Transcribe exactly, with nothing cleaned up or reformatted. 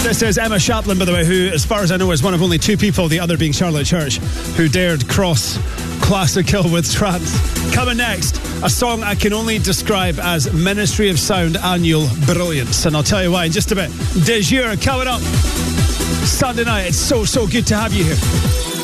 This is Emma Chaplin, by the way, who, as far as I know, is one of only two people, the other being Charlotte Church, who dared cross Classic Hill with trance. Coming next, a song I can only describe as Ministry of Sound annual brilliance, and I'll tell you why in just a bit. De Jure coming up Sunday night. It's so, so good to have you here.